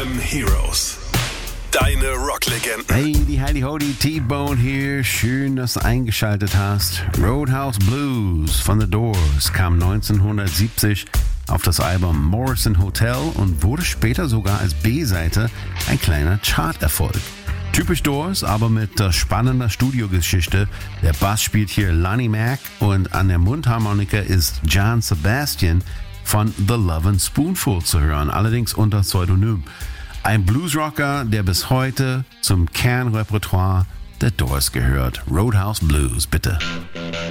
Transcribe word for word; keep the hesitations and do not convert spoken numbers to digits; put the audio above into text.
M Heroes. Deine Rocklegenden. Hey, die Heidi Hody, T-Bone hier. Schön, dass du eingeschaltet hast. Roadhouse Blues von The Doors kam neunzehnhundertsiebzig auf das Album Morrison Hotel und wurde später sogar als B-Seite ein kleiner Charterfolg. Typisch Doors, aber mit äh, spannender Studiogeschichte. Der Bass spielt hier Lonnie Mack und an der Mundharmonika ist John Sebastian von The Lovin' Spoonful zu hören, allerdings unter Pseudonym. Ein Bluesrocker, der bis heute zum Kernrepertoire der Doors gehört. Roadhouse Blues, bitte.